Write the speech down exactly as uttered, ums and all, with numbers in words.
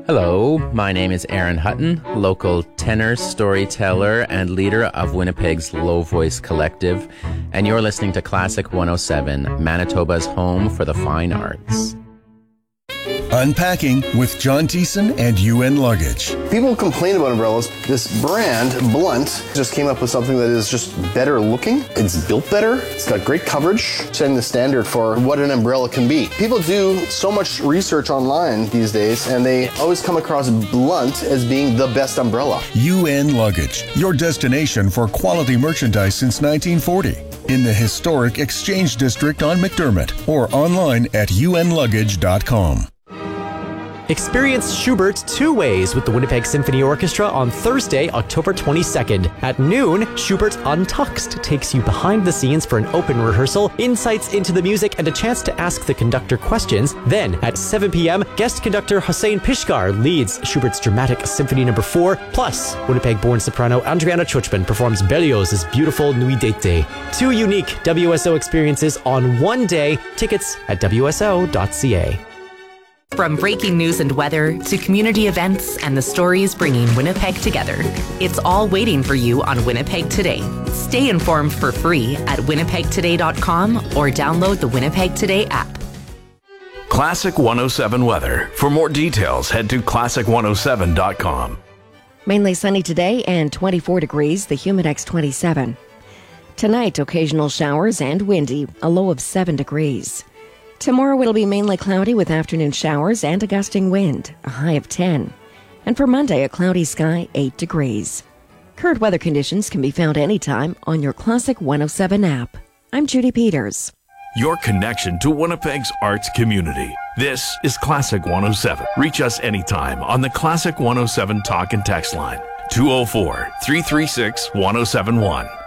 Hello, my name is Aaron Hutton, local tenor, storyteller, and leader of Winnipeg's Low Voice Collective, and you're listening to Classic one oh seven, Manitoba's home for the fine arts. Unpacking with John Thiessen and U N Luggage. People complain about umbrellas. This brand, Blunt, just came up with something that is just better looking. It's built better. It's got great coverage, setting the standard for what an umbrella can be. People do so much research online these days, and they always come across Blunt as being the best umbrella. U N Luggage, your destination for quality merchandise since nineteen forty. In the historic Exchange District on McDermott or online at u n luggage dot com. Experience Schubert two ways with the Winnipeg Symphony Orchestra on Thursday, October twenty-second. At noon, Schubert Untuxed takes you behind the scenes for an open rehearsal, insights into the music, and a chance to ask the conductor questions. Then, at seven p.m., guest conductor Hossein Pishgar leads Schubert's Dramatic Symphony Number four. Plus, Winnipeg-born soprano Andriana Churchman performs Berlioz's beautiful Nuit d'été. Two unique W S O experiences on one day. Tickets at w s o dot c a. From breaking news and weather to community events and the stories bringing Winnipeg together, it's all waiting for you on Winnipeg Today. Stay informed for free at winnipeg today dot com or download the Winnipeg Today app. Classic one oh seven weather. For more details, head to classic one oh seven dot com. Mainly sunny today and twenty-four degrees, the Humidex twenty-seven. Tonight, occasional showers and windy, a low of seven degrees. Tomorrow it'll be mainly cloudy with afternoon showers and a gusting wind, a high of ten. And for Monday, a cloudy sky, eight degrees. Current weather conditions can be found anytime on your Classic one oh seven app. I'm Judy Peters. Your connection to Winnipeg's arts community. This is Classic one oh seven. Reach us anytime on the Classic one oh seven talk and text line, two oh four, three three six, one oh seven one.